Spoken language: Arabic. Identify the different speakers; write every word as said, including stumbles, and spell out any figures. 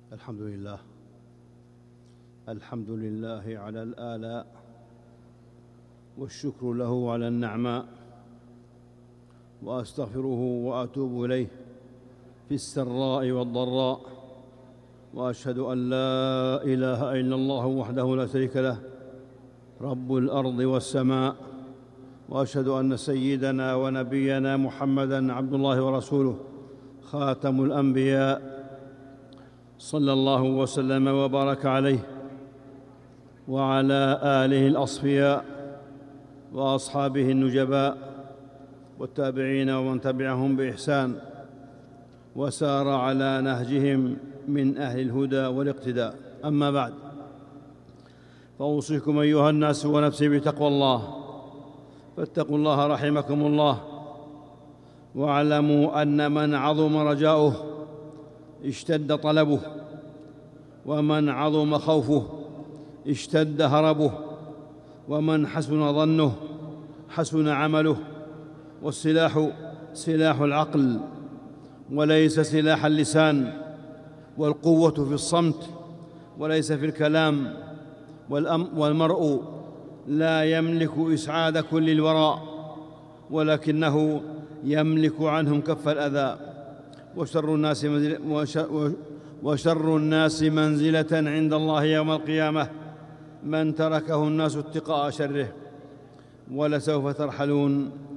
Speaker 1: الحمد لله الحمد لله على الآلاء، والشكر له على النعماء، وأستغفره وأتوب إليه في السراء والضراء، وأشهد أن لا إله إلا الله وحده لا شريك له رب الأرض والسماء، وأشهد أن سيدنا ونبينا محمدًا عبد الله ورسوله خاتم الأنبياء، صلى الله وسلم وبارك عليه وعلى آله الأصفياء وأصحابه النجباء والتابعين ومن تبعهم بإحسان وسار على نهجهم من أهل الهدى والاقتداء. أما بعد، فأوصيكم أيها الناس ونفسي بتقوى الله، فاتقوا الله رحمكم الله، واعلموا أن من عظم رجاؤه اشتد طلبه، ومن عظم خوفه اشتد هربه، ومن حسن ظنه حسن عمله. والسلاح سلاح العقل وليس سلاح اللسان، والقوة في الصمت وليس في الكلام، والمرء لا يملك إسعاد كل الورى، ولكنه يملك عنهم كف الأذى. وشر الناس منزلة, وشر الناس منزلة عند الله يوم القيامة من تركه الناس اتقاء شره. ولسوف ترحلون